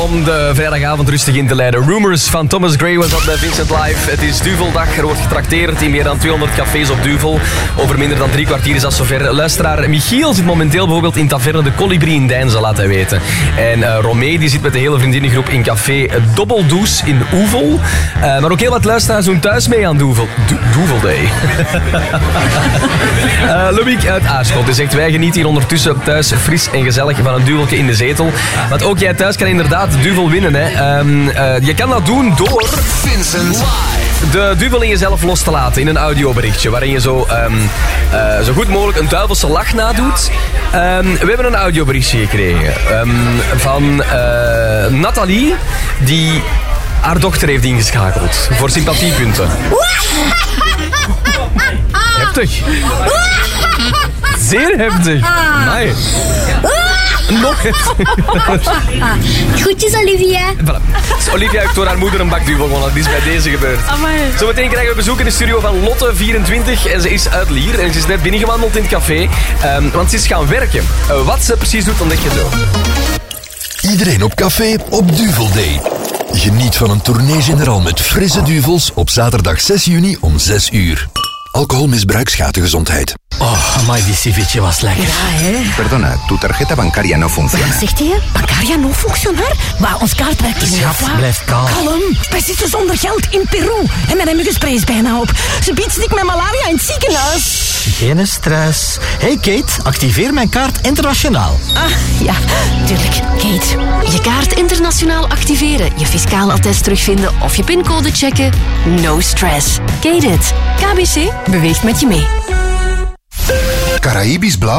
om de vrijdagavond rustig in te leiden. Rumors van Thomas Gray was dat bij Vincent Live. Het is Duveldag, er wordt getrakteerd in meer dan 200 cafés op Duvel. Over minder dan 3 kwartier is dat zover. Luisteraar Michiel zit momenteel bijvoorbeeld in taverne De Colibri in Deinze, laat hij weten. En Romee die zit met de hele vriendinnengroep in café Dobbeldoes in Oevel. Maar ook heel wat luisteraars doen thuis mee aan Duvel. Duvel Day. Lubiek uit Aarschot. Die zegt, wij genieten hier ondertussen thuis fris en gezellig van een duveltje in de zetel. Want ook jij thuis kan inderdaad duvel winnen. Hè. Je kan dat doen door Vincent Live. De duvel in jezelf los te laten in een audioberichtje. Waarin je zo goed mogelijk een duivelse lach nadoet. We hebben een audioberichtje gekregen van Nathalie, die haar dochter heeft ingeschakeld voor sympathiepunten. Heftig. Zeer heftig. Nee. Nog heftig. Groetjes, Olivia. Voilà. Dus Olivia heeft door haar moeder een bak duvel gewonnen. Dat is bij deze gebeurd. Zometeen krijgen we bezoek in de studio van Lotte, 24. En ze is uit Lier. En ze is net binnengewandeld in het café. Want ze is gaan werken. Wat ze precies doet, ontdek je zo. Iedereen op café op Duvel Day. Geniet van een tournee generaal met frisse duvels op zaterdag 6 juni om 6 uur. Alcoholmisbruik schaadt de gezondheid. Oh, amai, die ceviche was lekker. Ja, hè? Perdona, tu tarjeta bancaria no funciona. Wat zegt hij? Bancaria no funcionar? Maar ons kaart werkt niet. Schat, blijf kalm. Kalm. Wij zitten zonder geld in Peru. En mijn muggenspray is bijna op. Ze biedt stik met malaria in het ziekenhuis. Geen stress. Hey Kate, activeer mijn kaart internationaal. Ah, ja, tuurlijk. Kate. Je kaart internationaal activeren, je fiscaal attest terugvinden of je pincode checken. No stress. Kate it. KBC beweegt met je mee. Caraïbisch blauw.